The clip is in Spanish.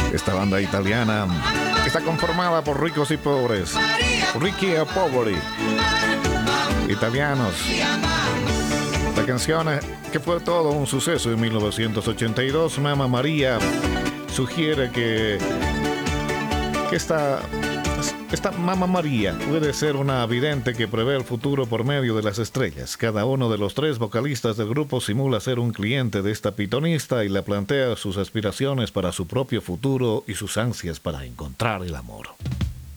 Esta banda italiana está conformada por ricos y pobres, ricchi e poveri, italianos. La canción que fue todo un suceso en 1982, Mamma Maria, sugiere que esta Mamma Maria puede ser una vidente que prevé el futuro por medio de las estrellas. Cada uno de los tres vocalistas del grupo simula ser un cliente de esta pitonista y le plantea sus aspiraciones para su propio futuro y sus ansias para encontrar el amor.